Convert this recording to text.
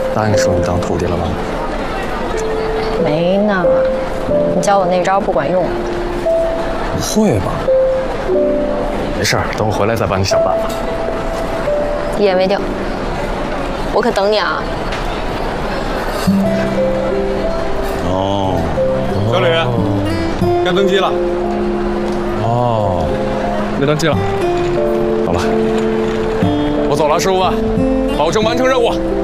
答应收你当徒弟了吗？ 没呢，你教我那招不管用。 不会吧？没事儿，等我回来再帮你想办法。 一言为定，我可等你啊！ 哦，小李，该登机了。 哦，该登机了。好了，我走了，师傅们，保证完成任务。